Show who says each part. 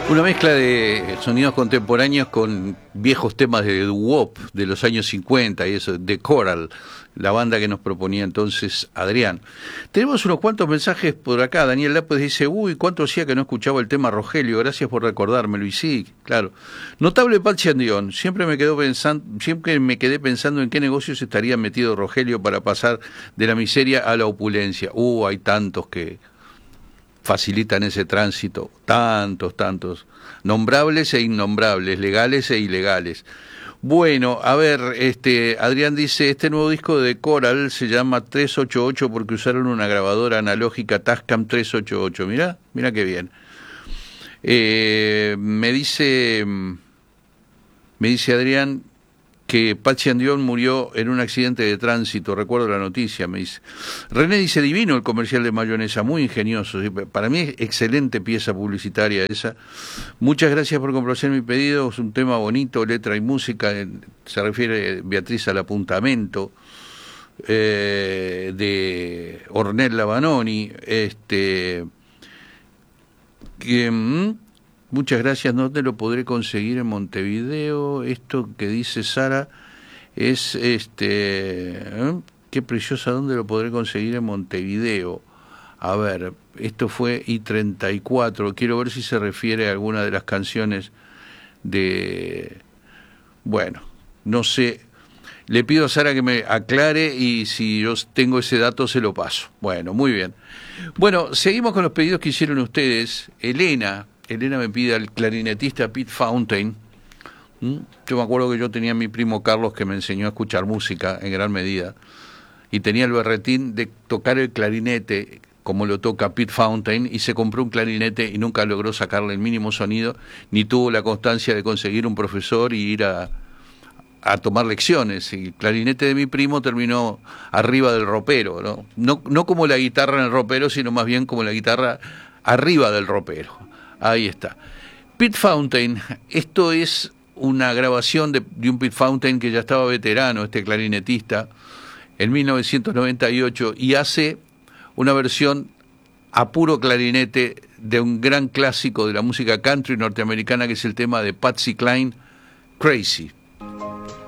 Speaker 1: Una mezcla de sonidos contemporáneos con viejos temas de doo-wop de los años 50 y eso, de Coral, la banda que nos proponía entonces Adrián. Tenemos unos cuantos mensajes por acá. Daniel Lápez dice, uy, cuánto hacía que no escuchaba el tema Rogelio, gracias por recordármelo. Y sí, claro. Notable Patsy and the On. Siempre me quedé pensando en qué negocios estaría metido Rogelio para pasar de la miseria a la opulencia. Hay tantos que facilitan ese tránsito, tantos, nombrables e innombrables, legales e ilegales. Bueno, a ver, Adrián dice, este nuevo disco de Coral se llama 388 porque usaron una grabadora analógica Tascam 388, mirá qué bien. Me dice Adrián que Patsy and the On murió en un accidente de tránsito, recuerdo la noticia, me dice. René dice, divino el comercial de mayonesa, muy ingenioso, para mí es excelente pieza publicitaria esa. Muchas gracias por complacer mi pedido, es un tema bonito, letra y música, se refiere Beatriz al apuntamento, de Ornella Vanoni, muchas gracias, no te lo podré conseguir en Montevideo. Esto que dice Sara es, qué preciosa, ¿dónde lo podré conseguir en Montevideo? A ver, esto fue I-34, quiero ver si se refiere a alguna de las canciones de... Bueno, no sé, le pido a Sara que me aclare y si yo tengo ese dato se lo paso. Bueno, muy bien. Bueno, seguimos con los pedidos que hicieron ustedes. Elena me pide al clarinetista Pete Fountain. Yo me acuerdo que yo tenía a mi primo Carlos que me enseñó a escuchar música en gran medida y tenía el berretín de tocar el clarinete como lo toca Pete Fountain y se compró un clarinete y nunca logró sacarle el mínimo sonido ni tuvo la constancia de conseguir un profesor y ir a tomar lecciones. Y el clarinete de mi primo terminó arriba del ropero, no como la guitarra en el ropero, sino más bien como la guitarra arriba del ropero. Ahí está. Pete Fountain, esto es una grabación de un Pete Fountain que ya estaba veterano, este clarinetista, en 1998, y hace una versión a puro clarinete de un gran clásico de la música country norteamericana, que es el tema de Patsy Cline, Crazy.